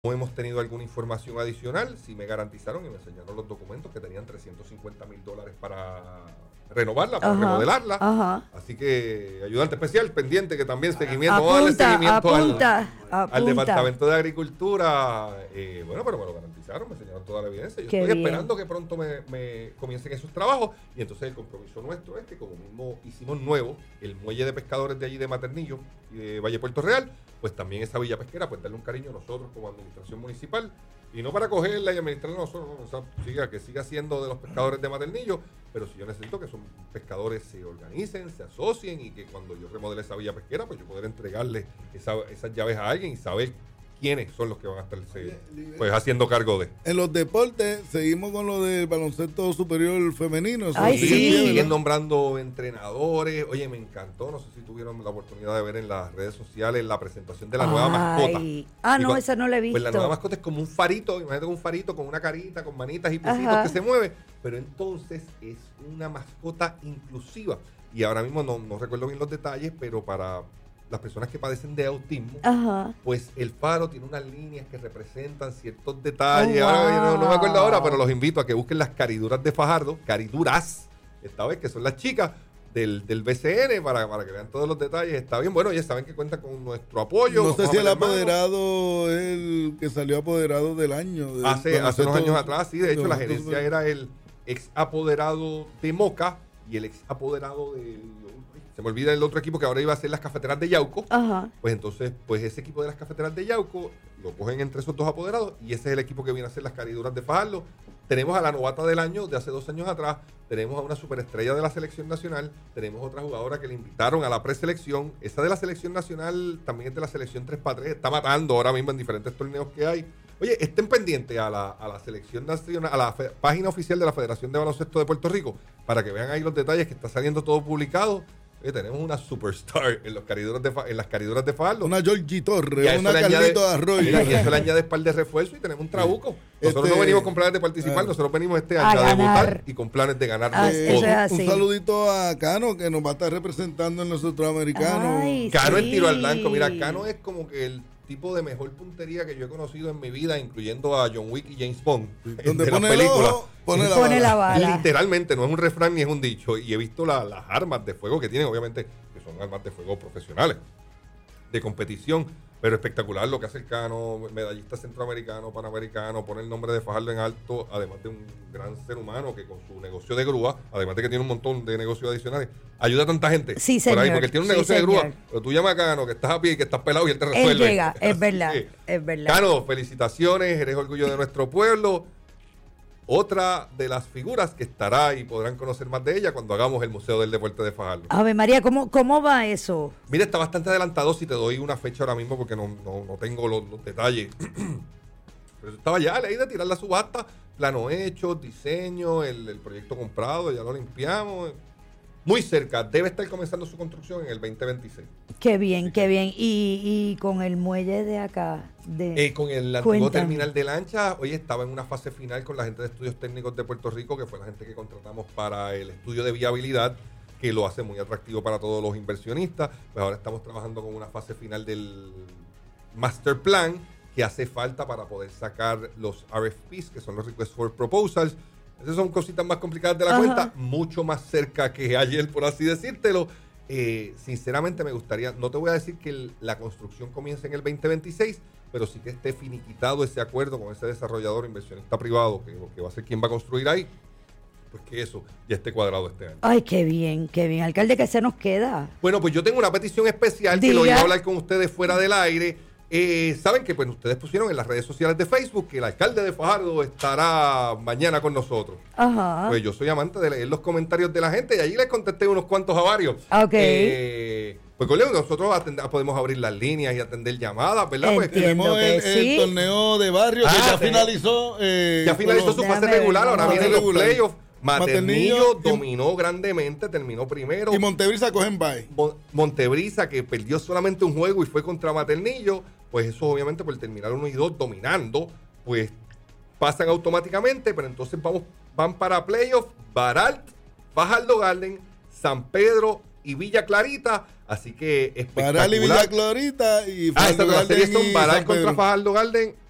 No hemos tenido alguna información adicional. Sí me garantizaron y me enseñaron los documentos que tenían $350,000 para renovarla, para remodelarla. Así que ayudante especial, pendiente, que también seguimiento, vamos a darle seguimiento al Departamento de Agricultura. Bueno, pero me lo garantizaron, me enseñaron toda la evidencia. Yo estoy esperando que pronto me comiencen esos trabajos. Y entonces el compromiso nuestro es que, como mismo hicimos nuevo el muelle de pescadores de allí de Maternillo y de Valle Puerto Real, pues también esa villa pesquera, pues darle un cariño a nosotros como administración municipal, y no para cogerla y administrarla a nosotros, o sea, que siga siendo de los pescadores de Maternillo, pero si yo necesito que esos pescadores se organicen, se asocien, y que cuando yo remodele esa villa pesquera, pues yo poder entregarle esas llaves a alguien y saber quiénes son los que van a estar pues haciendo cargo de. En los deportes, seguimos con lo del baloncesto superior femenino. Siguen nombrando entrenadores. Oye, me encantó, no sé si tuvieron la oportunidad de ver en las redes sociales la presentación de la nueva mascota. No, esa no la he visto. Pues la nueva mascota es como un farito, imagínate un farito con una carita, con manitas y piecitos que se mueve, pero entonces es una mascota inclusiva. Y ahora mismo no recuerdo bien los detalles, pero para las personas que padecen de autismo, pues el faro tiene unas líneas que representan ciertos detalles. Ahora, no me acuerdo ahora, pero los invito a que busquen las cariduras de Fajardo, cariduras, esta vez, que son las chicas del BCN, para que vean todos los detalles. Está bien, bueno, ya saben que cuentan con nuestro apoyo. No sé si el apoderado, el que salió apoderado del año. Hace unos años atrás, sí, de hecho la gerencia era el ex apoderado de Moca y el ex apoderado del... Se me olvida el otro equipo que ahora iba a ser las Cafeteras de Yauco. Pues entonces, pues ese equipo de las Cafeteras de Yauco lo cogen entre esos dos apoderados, y ese es el equipo que viene a hacer las cariduras de Fajardo. Tenemos a la novata del año de hace 2 años atrás, tenemos a una superestrella de la selección nacional, tenemos otra jugadora que le invitaron a la preselección. Esa de la selección nacional también es de la selección 3x3, está matando ahora mismo en diferentes torneos que hay. Oye, estén pendientes a la selección nacional, a la página oficial de la Federación de Baloncesto de Puerto Rico, para que vean ahí los detalles, que está saliendo todo publicado. Tenemos una superstar en las cariduras de Fajardo. Una Georgie Torres, una Carlito Arroyo. Mira, y eso le añade par de refuerzos, y tenemos un trabuco. Nosotros no venimos con planes de participar, nosotros venimos a debutar y con planes de ganar todo. Un saludito a Cano, que nos va a estar representando en los centroamericanos. Cano es tiro al blanco. Mira, Cano es como que el tipo de mejor puntería que yo he conocido en mi vida, incluyendo a John Wick y James Bond. Donde pone las películas. Pone la bala. Literalmente, no es un refrán ni es un dicho. Y he visto las armas de fuego que tienen, obviamente, que son armas de fuego profesionales, de competición, pero espectacular lo que hace el Cano, medallista centroamericano, panamericano, pone el nombre de Fajardo en alto, además de un gran ser humano que con su negocio de grúa, además de que tiene un montón de negocios adicionales, ayuda a tanta gente. Sí, señor. Por ahí, porque él tiene un negocio de grúa, pero tú llamas a Cano, que estás a pie y que estás pelado, y él te resuelve. Él llega, es verdad, es verdad. Cano, felicitaciones, eres orgullo de nuestro pueblo. Otra de las figuras que estará, y podrán conocer más de ella cuando hagamos el Museo del Deporte de Fajardo. Ave María, ¿cómo va eso? Mira, está bastante adelantado, si te doy una fecha ahora mismo, porque no tengo los detalles. Pero estaba ya, leí de tirar la subasta, plano hecho, diseño, el proyecto comprado, ya lo limpiamos. Muy cerca, debe estar comenzando su construcción en el 2026. Qué bien, qué bien. Y con el muelle de acá. Con el antiguo terminal de lancha, hoy estaba en una fase final con la gente de Estudios Técnicos de Puerto Rico, que fue la gente que contratamos para el estudio de viabilidad, que lo hace muy atractivo para todos los inversionistas. Pues ahora estamos trabajando con una fase final del Master Plan, que hace falta para poder sacar los RFPs, que son los Requests for Proposals. Esas son cositas más complicadas de la cuenta, mucho más cerca que ayer, por así decírtelo. Sinceramente me gustaría, no te voy a decir que la construcción comience en el 2026, pero sí que esté finiquitado ese acuerdo con ese desarrollador inversionista privado, que va a ser quien va a construir ahí, pues que eso ya esté cuadrado este año. Ay, qué bien, alcalde, ¿qué se nos queda? Bueno, pues yo tengo una petición especial que lo iba a hablar con ustedes fuera del aire. Saben que pues ustedes pusieron en las redes sociales de Facebook que el alcalde de Fajardo estará mañana con nosotros. Pues yo soy amante de leer los comentarios de la gente, y allí les contesté unos cuantos a varios. Pues nosotros podemos abrir las líneas y atender llamadas, ¿verdad? Pues tenemos el torneo de barrio que ya finalizó. Ya finalizó su fase regular, ahora vienen los playoffs. Maternillo dominó grandemente, terminó primero. Y Montebrisa cogen bye. Montebrisa, que perdió solamente un juego y fue contra Maternillo, pues eso obviamente por terminar 1 y 2 dominando, pues pasan automáticamente, pero entonces van para playoff Baralt, Fajardo Garden, San Pedro y Villa Clarita, así que espectacular. Baralt y Villa Clarita y Fajardo Garden. Las series son Baralt contra Fajardo Garden